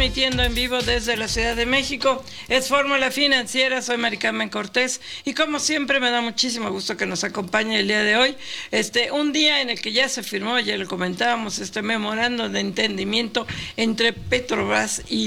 Transmitiendo en vivo desde la Ciudad de México, es Fórmula Financiera, soy Mari Carmen Cortés y como siempre me da muchísimo gusto que nos acompañe el día de hoy, un día en el que ya se firmó, ya lo comentábamos, este memorando de entendimiento entre Petrobras y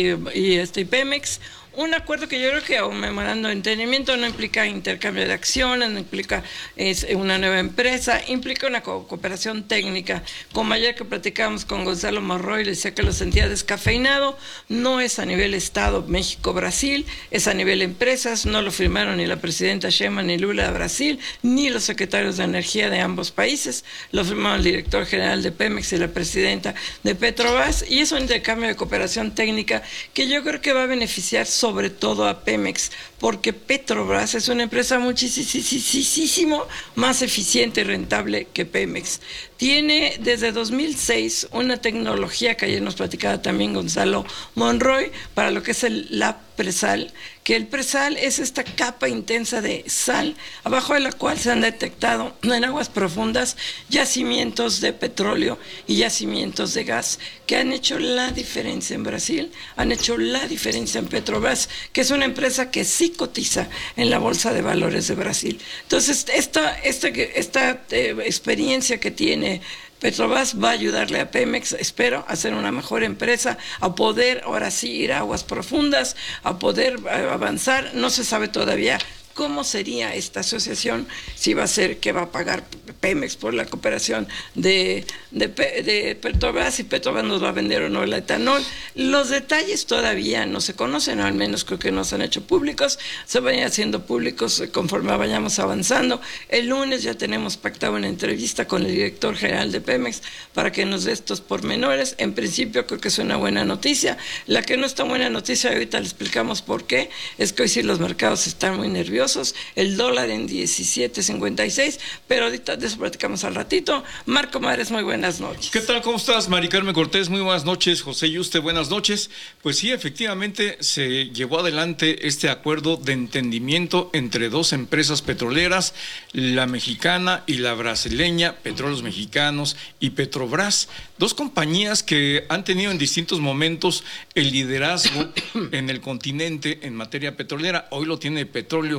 Pemex. Un acuerdo que yo creo que un memorando de entendimiento no implica intercambio de acciones, no implica una nueva empresa, implica una cooperación técnica. Como ayer que platicábamos con Gonzalo Monroy, le decía que lo sentía descafeinado, no es a nivel Estado México-Brasil, es a nivel empresas, no lo firmaron ni la presidenta Sheinbaum ni Lula de Brasil, ni los secretarios de Energía de ambos países, lo firmaron el director general de Pemex y la presidenta de Petrobras, y es un intercambio de cooperación técnica que yo creo que va a beneficiar sobre todo a Pemex, porque Petrobras es una empresa muchísimo más eficiente y rentable que Pemex. Tiene desde 2006 una tecnología que ayer nos platicaba también Gonzalo Monroy para lo que es la presal, que el presal es esta capa intensa de sal, abajo de la cual se han detectado en aguas profundas yacimientos de petróleo y yacimientos de gas, que han hecho la diferencia en Brasil, han hecho la diferencia en Petrobras, que es una empresa que sí cotiza en la Bolsa de Valores de Brasil. Entonces, esta experiencia que tiene Petrobras va a ayudarle a Pemex, espero, a ser una mejor empresa, a poder ahora sí ir a aguas profundas, a poder avanzar. No se sabe todavía cómo sería esta asociación, si va a ser que va a pagar Pemex por la cooperación de Petrobras, y Petrobras nos va a vender o no el etanol. Los detalles todavía no se conocen, o al menos creo que no se han hecho públicos, se van a ir haciendo públicos conforme vayamos avanzando. El lunes ya tenemos pactado una entrevista con el director general de Pemex para que nos dé estos pormenores. En principio creo que es una buena noticia. La que no es tan buena noticia, ahorita le explicamos por qué, es que hoy sí los mercados están muy nerviosos, el dólar en 17.56, pero ahorita de eso platicamos al ratito. Marco Mares, muy buenas noches. ¿Qué tal? ¿Cómo estás, Mari Carmen Cortés? Muy buenas noches. José Yuste, buenas noches. Pues sí, efectivamente se llevó adelante este acuerdo de entendimiento entre dos empresas petroleras, la mexicana y la brasileña, Petróleos Mexicanos y Petrobras, dos compañías que han tenido en distintos momentos el liderazgo en el continente en materia petrolera. Hoy lo tiene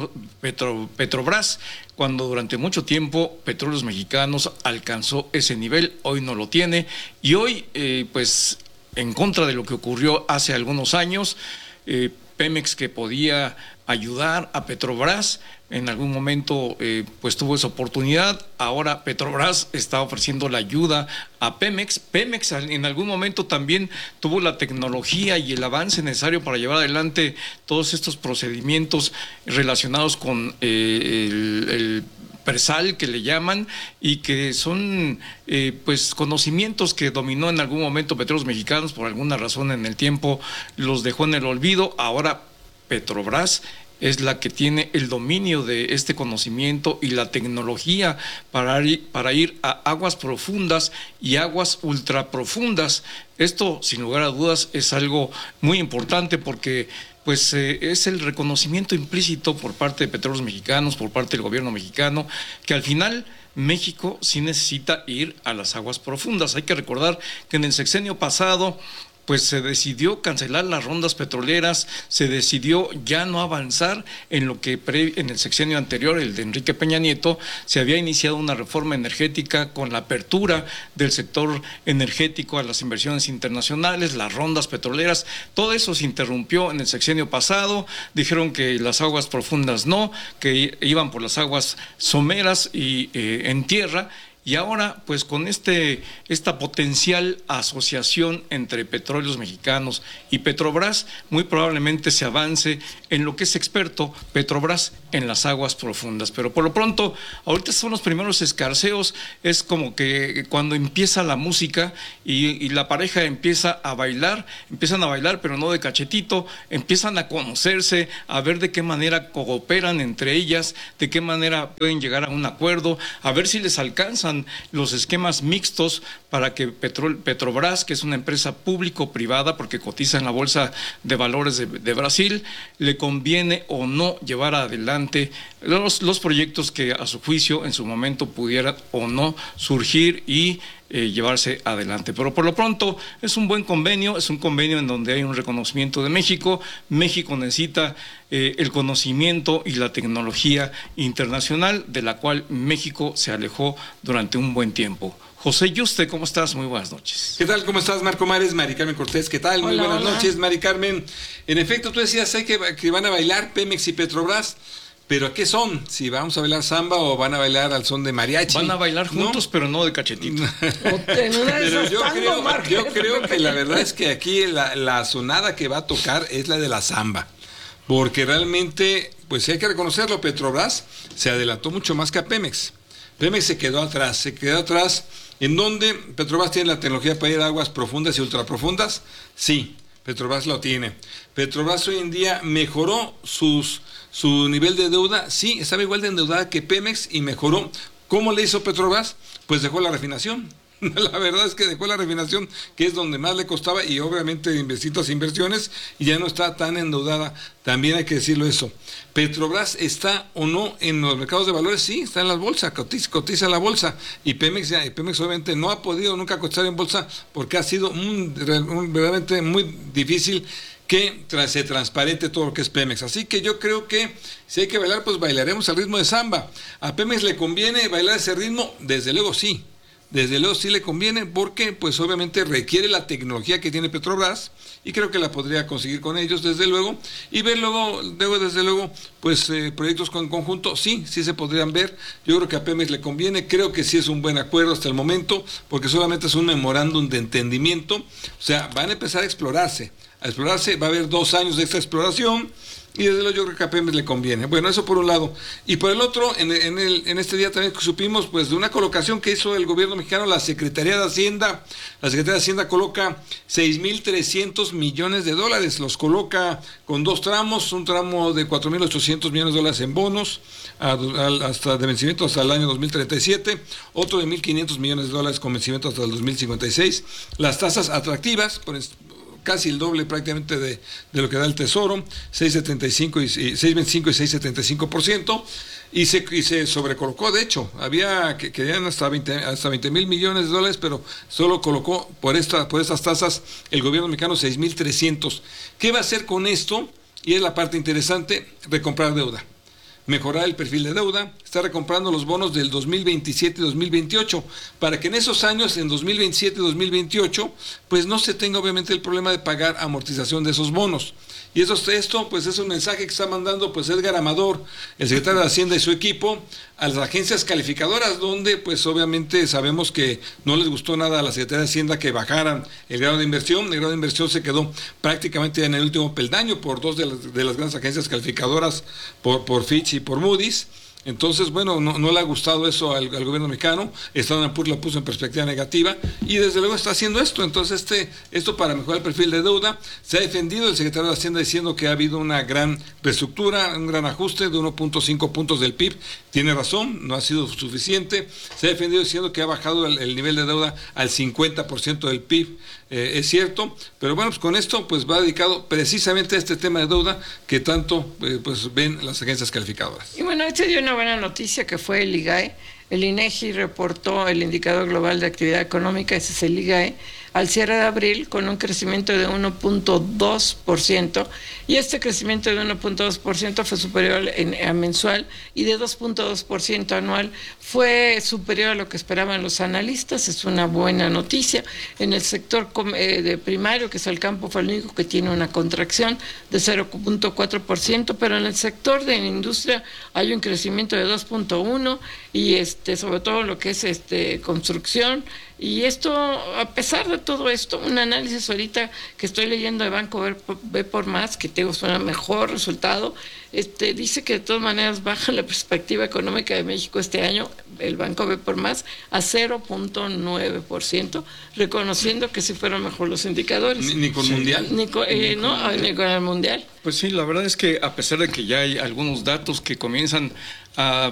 Petrobras, cuando durante mucho tiempo Petróleos Mexicanos alcanzó ese nivel, hoy no lo tiene, y hoy pues en contra de lo que ocurrió hace algunos años, Pemex, que podía ayudar a Petrobras, en algún momento pues tuvo esa oportunidad. Ahora Petrobras está ofreciendo la ayuda a Pemex. Pemex en algún momento también tuvo la tecnología y el avance necesario para llevar adelante todos estos procedimientos relacionados con el presal, que le llaman, y que son pues conocimientos que dominó en algún momento Petróleos Mexicanos, por alguna razón en el tiempo los dejó en el olvido. Ahora Petrobras es la que tiene el dominio de este conocimiento y la tecnología para ir a aguas profundas y aguas ultraprofundas. Esto, sin lugar a dudas, es algo muy importante, porque pues es el reconocimiento implícito por parte de Petróleos Mexicanos, por parte del gobierno mexicano, que al final México sí necesita ir a las aguas profundas. Hay que recordar que en el sexenio pasado pues se decidió cancelar las rondas petroleras, se decidió ya no avanzar en lo que en el sexenio anterior, el de Enrique Peña Nieto, se había iniciado una reforma energética con la apertura del sector energético a las inversiones internacionales, las rondas petroleras. Todo eso se interrumpió en el sexenio pasado. Dijeron que las aguas profundas no, que iban por las aguas someras y en tierra. Y ahora, pues con esta potencial asociación entre Petróleos Mexicanos y Petrobras, muy probablemente se avance en lo que es experto Petrobras en las aguas profundas. Pero por lo pronto, ahorita son los primeros escarceos, es como que cuando empieza la música y la pareja empiezan a bailar, pero no de cachetito, empiezan a conocerse, a ver de qué manera cooperan entre ellas, de qué manera pueden llegar a un acuerdo, a ver si les alcanzan los esquemas mixtos para que Petrobras, que es una empresa público-privada porque cotiza en la Bolsa de Valores de Brasil, le conviene o no llevar adelante los proyectos que a su juicio en su momento pudieran o no surgir y llevarse adelante. Pero por lo pronto es un buen convenio, es un convenio en donde hay un reconocimiento de México. México necesita el conocimiento y la tecnología internacional, de la cual México se alejó durante un buen tiempo. José Yuste, ¿cómo estás? Muy buenas noches. ¿Qué tal? ¿Cómo estás, Marco Mares? Mari Carmen Cortés, ¿qué tal? Muy buenas noches, Mari Carmen. En efecto, tú decías que van a bailar Pemex y Petrobras, pero ¿a qué son? Si vamos a bailar samba o van a bailar al son de mariachi. Van a bailar juntos, ¿no? Pero no de cachetito. Pero yo creo que la verdad es que aquí la sonada que va a tocar es la de la samba, porque realmente, pues sí hay que reconocerlo, Petrobras se adelantó mucho más que a Pemex. Pemex se quedó atrás, ¿en dónde? ¿Petrobras tiene la tecnología para ir a aguas profundas y ultraprofundas? Sí, Petrobras lo tiene. Petrobras hoy en día mejoró su nivel de deuda, sí, estaba igual de endeudada que Pemex y mejoró. ¿Cómo le hizo Petrobras? Pues dejó la refinación. La verdad es que dejó la refinación, que es donde más le costaba, y obviamente distintas inversiones, y ya no está tan endeudada. También hay que decirlo eso. ¿Petrobras está o no en los mercados de valores? Sí, está en las bolsas, cotiza en la bolsa. Y Pemex obviamente no ha podido nunca cotizar en bolsa porque ha sido realmente muy difícil que se transparente todo lo que es Pemex. Así que yo creo que si hay que bailar, pues bailaremos al ritmo de samba. ¿A Pemex le conviene bailar ese ritmo? Desde luego sí. Desde luego sí le conviene porque pues obviamente requiere la tecnología que tiene Petrobras y creo que la podría conseguir con ellos desde luego, y ver luego desde luego pues proyectos con conjunto, sí se podrían ver. Yo creo que a Pemex le conviene, creo que sí es un buen acuerdo hasta el momento porque solamente es un memorándum de entendimiento, o sea, van a empezar a explorarse, va a haber 2 años de esta exploración. Y desde luego yo creo que a Pemex le conviene. Bueno, eso por un lado. Y por el otro, en este día también supimos pues de una colocación que hizo el gobierno mexicano, la Secretaría de Hacienda. La Secretaría de Hacienda coloca 6,300 millones de dólares. Los coloca con 2 tramos, un tramo de 4,800 millones de dólares en bonos, hasta de vencimiento hasta el año 2037, otro de 1,500 millones de dólares con vencimiento hasta el 2056. Las tasas atractivas, casi el doble prácticamente de lo que da el Tesoro, 6,25 y 6,75%, y se sobrecolocó. De hecho, había que querían hasta 20,000 millones de dólares, pero solo colocó por estas tasas el gobierno mexicano 6,300. ¿Qué va a hacer con esto? Y es la parte interesante: recomprar deuda, mejorar el perfil de deuda, está recomprando los bonos del 2027 y 2028, para que en esos años, en 2027 y 2028, pues no se tenga obviamente el problema de pagar amortización de esos bonos. Y esto pues es un mensaje que está mandando pues Edgar Amador, el secretario de Hacienda y su equipo, a las agencias calificadoras, donde pues obviamente sabemos que no les gustó nada a la Secretaría de Hacienda que bajaran el grado de inversión. El grado de inversión se quedó prácticamente en el último peldaño por 2 de las grandes agencias calificadoras, por Fitch y por Moody's. Entonces, bueno, no le ha gustado eso al gobierno mexicano. Standard & Poor's lo puso en perspectiva negativa y desde luego está haciendo esto. Entonces, esto para mejorar el perfil de deuda. Se ha defendido el secretario de Hacienda diciendo que ha habido una gran reestructura, un gran ajuste de 1,5 puntos del PIB. Tiene razón, no ha sido suficiente. Se ha defendido diciendo que ha bajado el nivel de deuda al 50% del PIB. Es cierto, pero bueno, pues con esto pues va dedicado precisamente a este tema de deuda que tanto pues ven las agencias calificadoras. Y bueno, este dio una buena noticia que fue el IGAE. El INEGI reportó el indicador global de actividad económica, ese es el IGAE, al cierre de abril con un crecimiento de 1,2%, y este crecimiento de 1,2% fue superior a mensual, y de 2,2% anual fue superior a lo que esperaban los analistas. Es una buena noticia. En el sector de primario, que es el campo, fue el único que tiene una contracción de 0,4%, pero en el sector de la industria hay un crecimiento de 2,1%, y sobre todo lo que es construcción. Y esto, a pesar de todo esto, un análisis ahorita que estoy leyendo de Banco B por Más, que tengo un mejor resultado, dice que de todas maneras baja la perspectiva económica de México este año, el Banco B por Más, a 0,9%, reconociendo que sí fueron mejor los indicadores. Ni con Mundial. Ni con el Mundial. Pues sí, la verdad es que a pesar de que ya hay algunos datos que comienzan a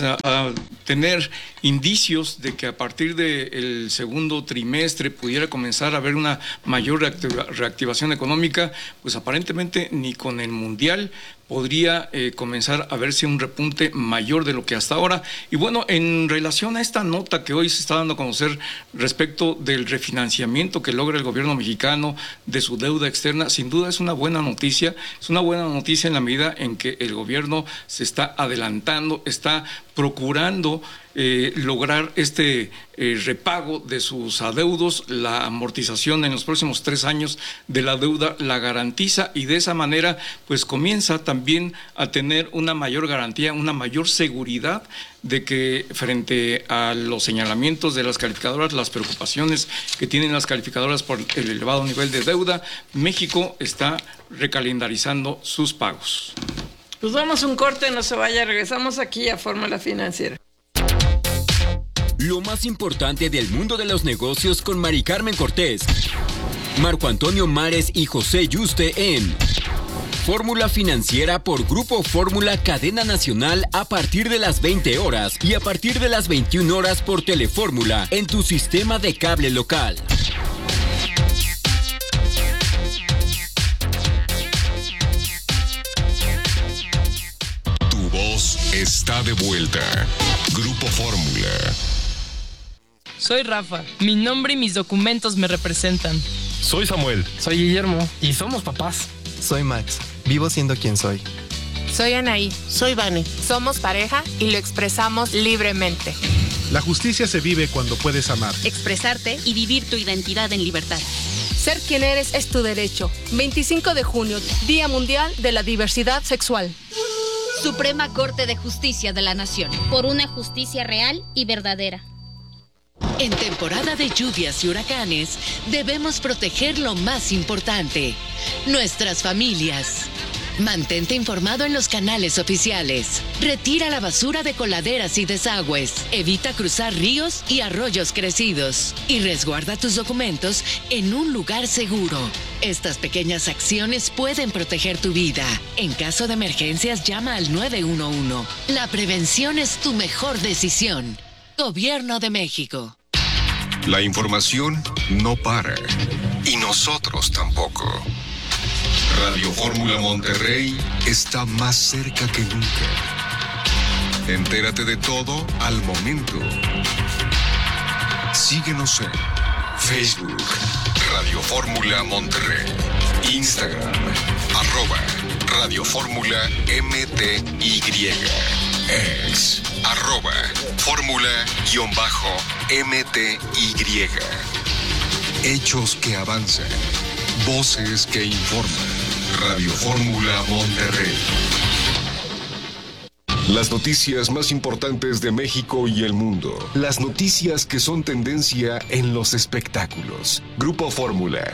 tener indicios de que a partir del segundo trimestre pudiera comenzar a haber una mayor reactivación económica, pues aparentemente ni con el Mundial podría comenzar a verse un repunte mayor de lo que hasta ahora. Y bueno, en relación a esta nota que hoy se está dando a conocer respecto del refinanciamiento que logra el gobierno mexicano de su deuda externa, sin duda es una buena noticia. Es una buena noticia en la medida en que el gobierno se está adelantando, está procurando lograr este repago de sus adeudos. La amortización en los próximos 3 años de la deuda la garantiza, y de esa manera pues comienza también a tener una mayor garantía, una mayor seguridad de que frente a los señalamientos de las calificadoras, las preocupaciones que tienen las calificadoras por el elevado nivel de deuda, México está recalendarizando sus pagos. Pues vamos a un corte, no se vaya, regresamos aquí a Fórmula Financiera. Lo más importante del mundo de los negocios con Mari Carmen Cortés, Marco Antonio Mares y José Yuste en Fórmula Financiera por Grupo Fórmula Cadena Nacional a partir de las 20 horas y a partir de las 21 horas por Telefórmula en tu sistema de cable local. Tu voz está de vuelta. Grupo Fórmula. Soy Rafa. Mi nombre y mis documentos me representan. Soy Samuel. Soy Guillermo. Y somos papás. Soy Max. Vivo siendo quien soy. Soy Anaí. Soy Vane. Somos pareja y lo expresamos libremente. La justicia se vive cuando puedes amar, expresarte y vivir tu identidad en libertad. Ser quien eres es tu derecho. 25 de junio, Día Mundial de la Diversidad Sexual. Suprema Corte de Justicia de la Nación. Por una justicia real y verdadera. En temporada de lluvias y huracanes, debemos proteger lo más importante, nuestras familias. Mantente informado en los canales oficiales. Retira la basura de coladeras y desagües. Evita cruzar ríos y arroyos crecidos. Y resguarda tus documentos en un lugar seguro. Estas pequeñas acciones pueden proteger tu vida. En caso de emergencias, llama al 911. La prevención es tu mejor decisión. Gobierno de México. La información no para. Y nosotros tampoco. Radio Fórmula Monterrey está más cerca que nunca. Entérate de todo al momento. Síguenos en Facebook, Radio Fórmula Monterrey, Instagram, @Radio Fórmula MTY, X, @Fórmula_MTY. Hechos que avanzan, voces que informan. Radio Fórmula Monterrey. Las noticias más importantes de México y el mundo. Las noticias que son tendencia en los espectáculos. Grupo Fórmula.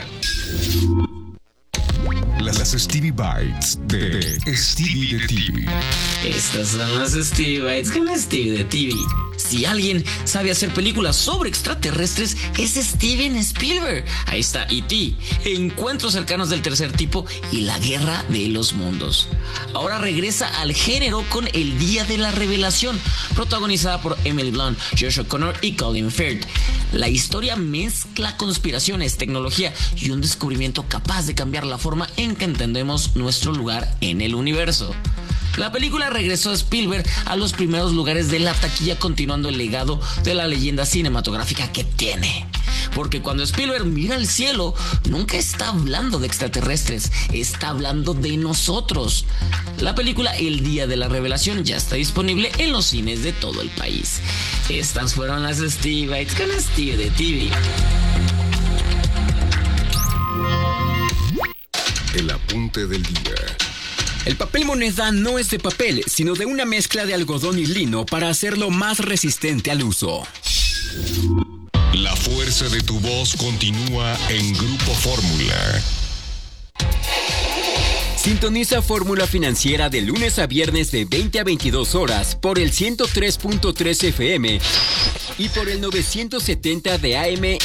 Las Stevie Bites de Stevie de TV. Estas son las Stevie Bites con Stevie de TV. Si alguien sabe hacer películas sobre extraterrestres, es Steven Spielberg. Ahí está E.T., Encuentros cercanos del tercer tipo y La guerra de los mundos. Ahora regresa al género con El día de la revelación, protagonizada por Emily Blunt, Josh O'Connor y Colin Firth. La historia mezcla conspiraciones, tecnología y un descubrimiento capaz de cambiar la forma en que entendemos nuestro lugar en el universo. La película regresó a Spielberg a los primeros lugares de la taquilla, continuando el legado de la leyenda cinematográfica que tiene. Porque cuando Spielberg mira al cielo, nunca está hablando de extraterrestres, está hablando de nosotros. La película El día de la revelación ya está disponible en los cines de todo el país. Estas fueron las Stevie Bites con Stevie de TV. El apunte del día. El papel moneda no es de papel, sino de una mezcla de algodón y lino para hacerlo más resistente al uso. La fuerza de tu voz continúa en Grupo Fórmula. Sintoniza Fórmula Financiera de lunes a viernes de 20 a 22 horas por el 103.3 FM y por el 970 de AM